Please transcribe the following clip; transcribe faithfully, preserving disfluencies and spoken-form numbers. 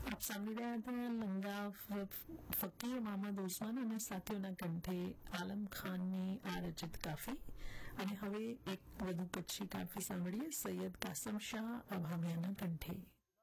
આપ સાંભળી રહ્યા હતા લંગા ફકીર મોહમ્મદ ઉસ્માન અને સાથીઓના કંઠે આલમ ખાનની આ રચિત કાફી. અને હવે એક વધુ કચ્છી કાફી સાંભળીએ સૈયદ કાસમ શાહ અભામિયાના કંઠે.